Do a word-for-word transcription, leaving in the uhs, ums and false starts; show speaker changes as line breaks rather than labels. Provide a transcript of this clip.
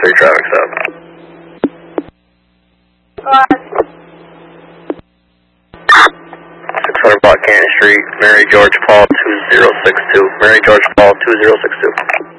three traffic stop. six hundred block Canyon Street, Mary George Paul two zero six two. Mary George Paul two zero six two.